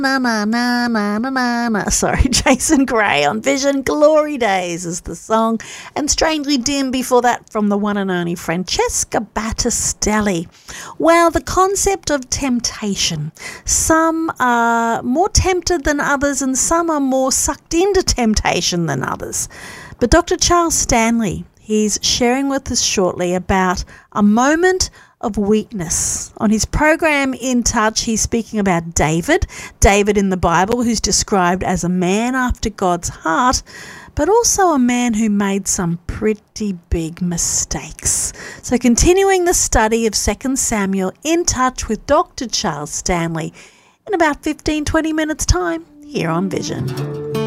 Na na na na na na na. Sorry, Jason Gray on Vision. Glory Days is the song, and Strangely Dim before that from the one and only Francesca Battistelli. Well, the concept of temptation. Some are more tempted than others, and some are more sucked into temptation than others. But Dr. Charles Stanley, he's sharing with us shortly about a moment of weakness. On his program In Touch, he's speaking about David in the Bible, who's described as a man after God's heart, but also a man who made some pretty big mistakes. So continuing the study of 2 Samuel, In Touch with Dr. Charles Stanley in about 15-20 minutes time here on Vision.